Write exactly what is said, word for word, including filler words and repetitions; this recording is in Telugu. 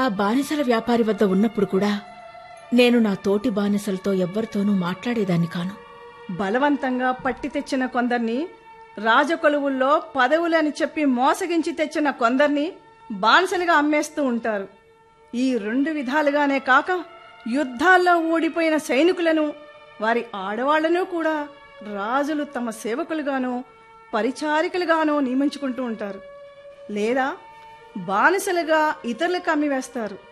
ఆ బానిసల వ్యాపారి వద్ద ఉన్నప్పుడు కూడా నేను నా తోటి బానిసలతో ఎవ్వరితోనూ మాట్లాడేదాన్ని కాను. బలవంతంగా పట్టి తెచ్చిన కొందర్ని, రాజకొలువుల్లో పదవులని చెప్పి మోసగించి తెచ్చిన కొందర్ని బానిసలుగా అమ్మేస్తూ ఉంటారు. ఈ రెండు విధాలుగానే కాక యుద్ధాల్లో ఓడిపోయిన సైనికులను, వారి ఆడవాళ్లను కూడా రాజులు తమ సేవకులుగానో పరిచారికలుగానో నియమించుకుంటూ ఉంటారు, లేదా బానిసలుగా ఇతరులకు అమ్మివేస్తారు.